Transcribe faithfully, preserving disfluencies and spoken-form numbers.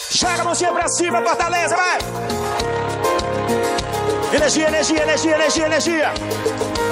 Joga a mãozinha pra cima, Fortaleza, vai! Energia, energia, energia, energia, energia.